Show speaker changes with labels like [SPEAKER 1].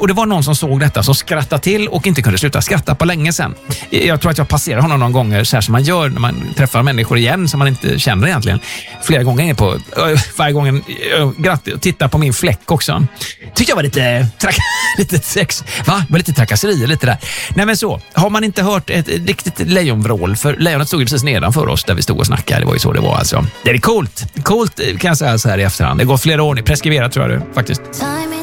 [SPEAKER 1] Och det var någon som såg detta som skrattade till och inte kunde sluta skratta på länge sedan. Jag tror att jag passerar honom någon gånger så här som man gör när man träffar människor igen som man inte känner egentligen. Flera gånger på varje gång grattis och titta på min fläck också. Tyckte jag var lite sex. Va? Var lite trakasserier lite där. Nej men så, har man inte hört ett riktigt lejonvrål, för lejonet stod ju precis nedanför oss där vi stod och snackade. Det var ju så det var alltså. Det är coolt. Coolt kan jag säga så här i efterhand. Det går flera år nu. Preskriverat tror jag det faktiskt.